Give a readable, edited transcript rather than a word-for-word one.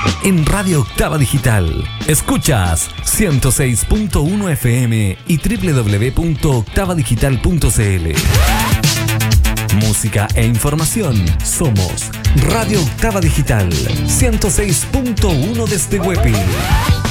en Radio Octava Digital. Escuchas 106.1 FM y www.octavadigital.cl. Música e información. Somos Radio Octava Digital 106.1 desde Huepi.